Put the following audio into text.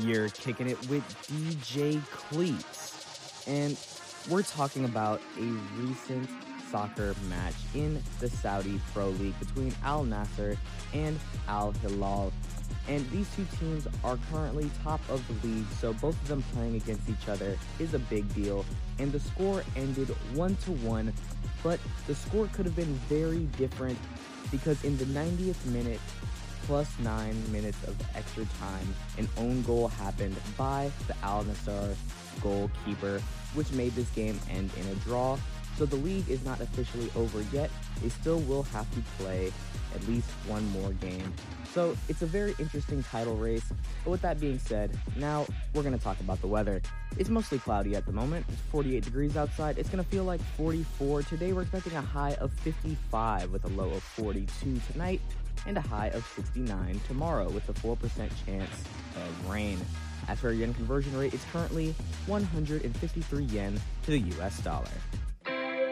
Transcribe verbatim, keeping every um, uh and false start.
You're kicking it with D J Cleats. And we're talking about a recent soccer match in the Saudi Pro League between Al Nassr and Al Hilal. And these two teams are currently top of the league, so both of them playing against each other is a big deal. And the score ended one to one, but the score could have been very different because in the ninetieth minute, plus nine minutes of extra time, an own goal happened by the Al Nassr goalkeeper, which made this game end in a draw. So the league is not officially over yet. They still will have to play at least one more game. So it's a very interesting title race. But with that being said, now we're going to talk about the weather. It's mostly cloudy at the moment. It's forty-eight degrees outside. It's going to feel like forty-four. Today we're expecting a high of fifty-five with a low of forty-two tonight and a high of sixty-nine tomorrow with a four percent chance of rain. As for our yen conversion rate, it's currently one hundred fifty-three yen to the U S dollar.